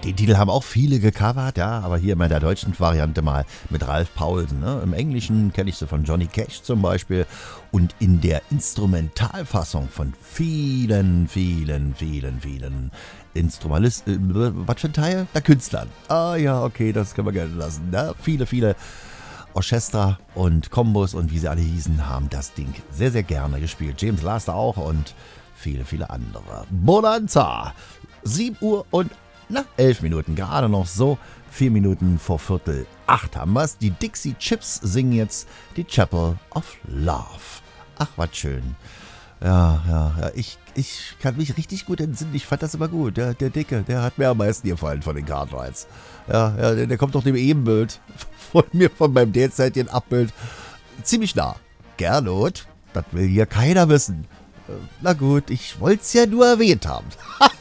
Den Titel haben auch viele gecovert, ja, aber hier in der deutschen Variante mal mit Ralph Paulsen. Ne? Im Englischen kenne ich sie von Johnny Cash zum Beispiel und in der Instrumentalfassung von vielen Instrumentalisten, was für ein Teil? Der Künstlern. Ah ja, okay, das können wir gerne lassen. Ne? Viele Orchester und Kombos und wie sie alle hießen, haben das Ding sehr, sehr gerne gespielt. James Last auch und viele andere. Bonanza! 7 Uhr und 11 Minuten, gerade noch so. 4 Minuten vor 7:45 haben wir's. Die Dixie Chips singen jetzt die Chapel of Love. Ach, was schön. Ja, ich kann mich richtig gut entsinnen. Ich fand das immer gut. Der Dicke, der hat mir am meisten gefallen von den Cartwrights. Ja, der kommt doch dem Ebenbild von mir, von meinem derzeitigen Abbild, ziemlich nah. Gernot, das will hier keiner wissen. Na gut, ich wollte es ja nur erwähnt haben.